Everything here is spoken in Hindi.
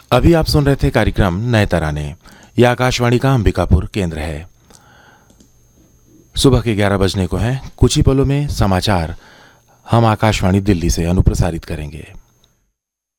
अभी आप सुन रहे थे कार्यक्रम नए तराने। यह आकाशवाणी का अंबिकापुर केंद्र है। सुबह के 11 बजने को हैं। कुछ ही पलों में समाचार हम आकाशवाणी दिल्ली से अनुप्रसारित करेंगे।